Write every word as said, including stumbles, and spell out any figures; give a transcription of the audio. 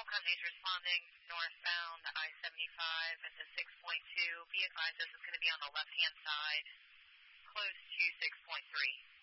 All companies responding northbound I seventy-five at the six point two. Be advised this is going to be on the left-hand side, close to six point three.